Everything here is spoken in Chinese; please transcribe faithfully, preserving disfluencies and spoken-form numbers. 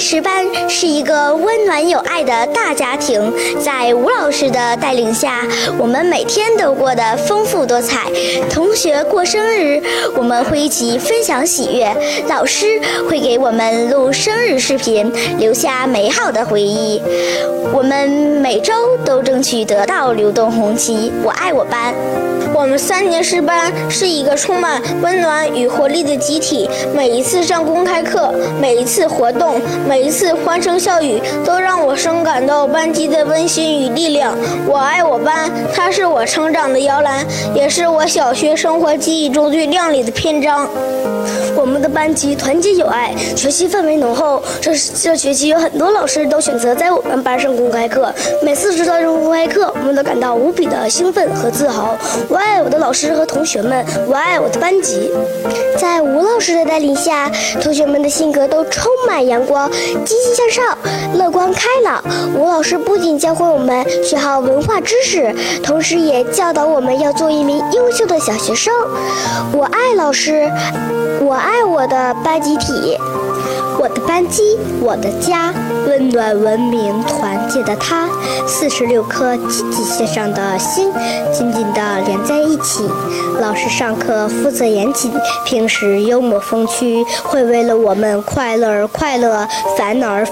十班是一个温暖有爱的大家庭，在吴老师的带领下，我们每天都过得丰富多彩。同学过生日，我们会一起分享喜悦，老师会给我们录生日视频，留下美好的回忆。我们每周都争取得到流动红旗，我爱我班。 我们三年十班是一个充满温暖与活力的集体，每一次上公开课，每一次活动，每一次欢声笑语，都让我深感到班级的温馨与力量。我爱我班，它是我成长的摇篮，也是我小学生活记忆中最亮丽的篇章。 我们的班级团结友爱，学习氛围浓厚。这这学期有很多老师都选择在我们班上公开课，每次知道这公开课，我们都感到无比的兴奋和自豪。我爱我的老师和同学们，我爱我的班级。 在吴老师的带领下，同学们的性格都充满阳光，积极向上，乐观开朗。吴老师不仅教会我们学好文化知识，同时也教导我们要做一名优秀的小学生。我爱老师，我爱我的班集体。我的班级，我的家，温暖文明团结的他，四十六颗积极向上的心，紧紧地连在一起。老师上课负责严谨，平时幽默风趣，会为了我们快乐而快乐，烦恼而